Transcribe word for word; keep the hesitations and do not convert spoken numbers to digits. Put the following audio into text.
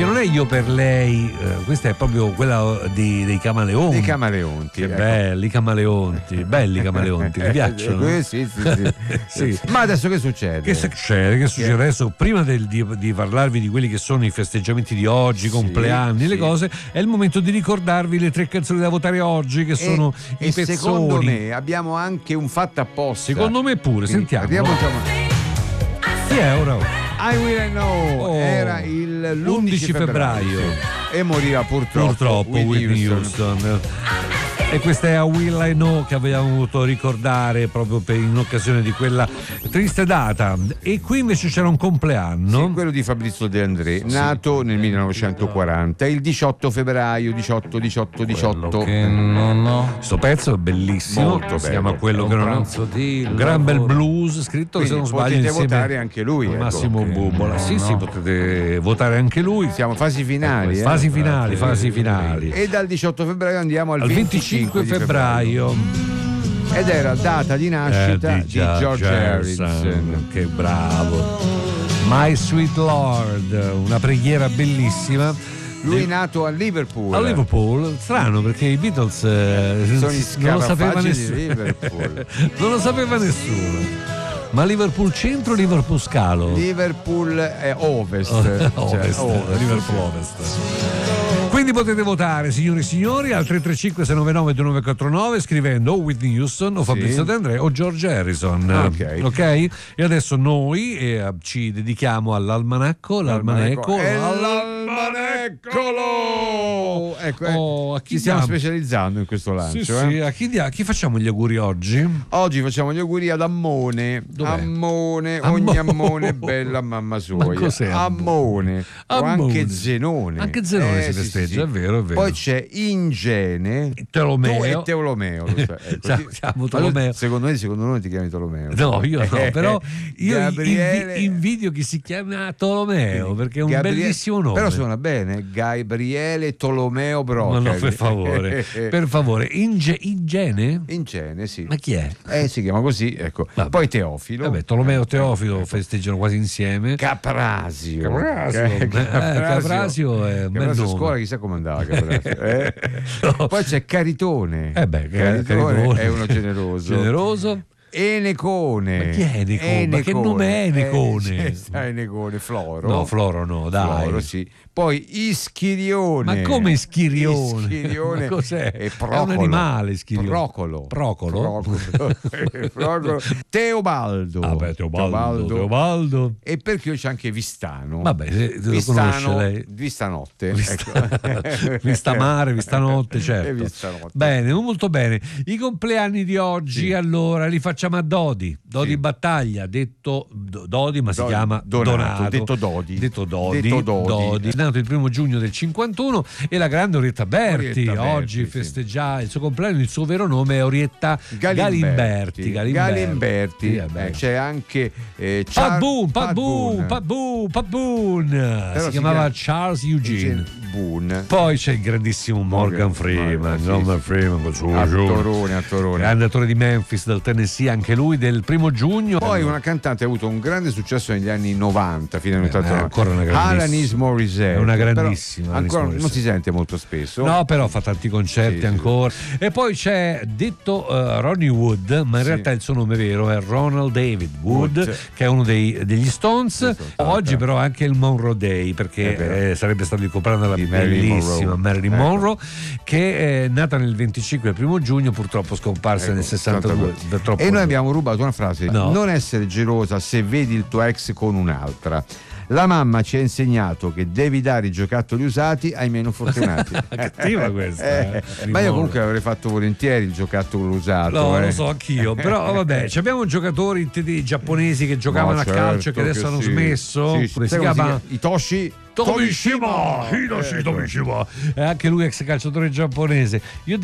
che non è Io per lei, eh, questa è proprio quella di, dei Camaleonti. Dei Camaleonti. Che ecco. belli Camaleonti, belli Camaleonti, ti piacciono? Eh, sì, sì, sì. sì. Ma adesso che succede? Che succede? Che succede adesso? Prima del, di, di parlarvi di quelli che sono i festeggiamenti di oggi, i sì, compleanni, sì. le cose, è il momento di ricordarvi le tre canzoni da votare oggi, che sono e, i e pezzoni. Secondo me abbiamo anche un fatto apposta. Secondo me pure, Quindi, sentiamo. Abbiamo... Chi è ora? I Will I Know oh, era il l'undici febbraio, febbraio. E moriva purtroppo, purtroppo Whitney, Whitney Houston. Houston. E questa è A Will I Know, che avevamo voluto ricordare proprio per, in occasione di quella triste data. E qui invece c'era un compleanno, sì, quello di Fabrizio De André, sì. nato nel millenovecentoquaranta, il diciotto febbraio, diciotto diciotto diciotto. Che non ho. Sto pezzo è bellissimo, molto si bello. chiama Quello che non ho. Un gran bel blues, scritto, quindi se non sbaglio, potete insieme votare anche lui, ecco. Massimo Bubola. Sì, sì, potete votare anche lui. Siamo fasi finali, eh? fasi finali, fasi finali. E dal diciotto febbraio andiamo al, al venticinque, venticinque febbraio. Ed era data di nascita eh, di, di George Harrison. Harrison. Che bravo. My Sweet Lord, una preghiera bellissima. Lui è nato a Liverpool. A Liverpool, strano perché i Beatles eh, sono non lo sapeva nessuno. Liverpool. Non lo sapeva nessuno. Ma Liverpool centro o Liverpool scalo? Liverpool è ovest. Oh, cioè, ovest, ovest. Liverpool ovest. Quindi potete votare, signori e signori, al tre tre cinque sei nove nove due nove quattro nove scrivendo o Whitney Houston o Fabrizio sì. De André o George Harrison. Ok. Ok? E adesso noi eh, ci dedichiamo all'almanacco, l'almanacco, l'almanaccolo. Ecco, eh, oh, a chi ci stiamo diamo? specializzando in questo lancio. Sì, eh? sì. A chi, dia- a chi facciamo gli auguri oggi? Oggi facciamo gli auguri ad Ammone. Dov'è? Ammone, Ammone. ogni Ammone è bella mamma sua. Ma cos'è Ammone? O Ammone. anche Zenone. Anche Zenone Eh, si sì, festeggia, sì, sì. è vero, è vero. Poi c'è Ingene. Tolomeo. Tu e Teolomeo. Ecco, Ciao, ciao, Tolomeo. Secondo me, secondo noi ti chiami Tolomeo. No, io no, però io Gabriele... invi- invidio chi si chiama Tolomeo, perché è un Gabriele... bellissimo nome. Però suona bene, Gabriele Tolomeo Broccoli. Ma no, per favore, per favore. Inge- Ingene? Ingene, sì. Ma chi è? Eh, si chiama così, ecco. Vabbè. Poi Teofilo. Vabbè, Tolomeo e Teofilo festeggiano quasi insieme. Caprasio. Caprasio, Eh, eh, Caprasio è un bel Caprasio a nome. scuola chissà come andava Caprasio. Eh? No. Poi c'è Caritone. Eh beh, Caritone, Caritone è uno generoso. Generoso. Enecone. Ma chi è Enecone? Ma che nome è Enecone? Eh, sta Enecone, Floro. No, Floro no, dai. Floro, sì. Poi Ischirione. Ma come Ischirione? Ischirione. Ma cos'è? È, È un animale Ischirione. Procolo. Procolo? Procolo. Procolo. Teobaldo. Ah beh, Teobaldo, Teobaldo. E perché io c'è anche Vistano. Vabbè, se lo Vistano, conosce lei. Vistanotte. Vista, ecco. Vista mare, vista notte, certo. Vistanotte. Bene, molto bene. I compleanni di oggi, Sì. allora, li facciamo a Dodi. Dodi Sì. Battaglia, detto Dodi, ma si Dodi, chiama Donato, Donato. detto Dodi. Detto Dodi. Detto Dodi. Dodi. È nato il primo giugno del cinquantuno e la grande Orietta Berti. Orietta Berti, oggi sì. festeggia il suo compleanno, il suo vero nome è Orietta Galimberti. Galimberti. Galimberti. Galimberti. Sì, vabbè. Eh, c'è anche eh, Pat Char- Boone, Pat Pat Boone, Boone. Pat Boone, Pat Boone. Si si chiamava chiama- Charles Eugene. Boone. Poi c'è il grandissimo Morgan, Morgan Freeman, Freeman, sì, Morgan sì. Freeman col suo Attorone, attorone. grande attore di Memphis, del Tennessee, anche lui del primo giugno. Poi una cantante ha avuto un grande successo negli anni novanta, fine anni Eh, ottanta. è ancora una grandissima. Alanis Morissette. È una Però grandissima, Alanis ancora non Morissette. si sente molto spesso. No, però fa tanti concerti Sì, sì, ancora. E poi c'è detto uh, Ronnie Wood, ma in Sì. realtà il suo nome vero è Ronald David Wood, Wood. che è uno dei, degli Stones. Stones. Oggi però anche il Monroe Day, perché È vero. eh, sarebbe stato il compleanno della Di Marilyn bellissima Monroe. Marilyn Ecco. Monroe, che è nata nel venticinque del primo giugno, purtroppo scomparsa Ecco, nel sessantadue. E noi abbiamo rubato una frase: No. non essere gelosa se vedi il tuo ex con un'altra. La mamma ci ha insegnato che devi dare i giocattoli usati ai meno fortunati. Cattiva questa, eh. Ma io comunque avrei fatto volentieri il giocattolo usato. No, eh. lo so anch'io, però vabbè, ci abbiamo giocatori tedi- giapponesi che giocavano No, a certo calcio che adesso che hanno sì. smesso. Sì, sì. Come si Sai come chiama? Hitoshi Tomishima, Hiroshi Eh, Tomishima. È anche lui ex calciatore giapponese. Io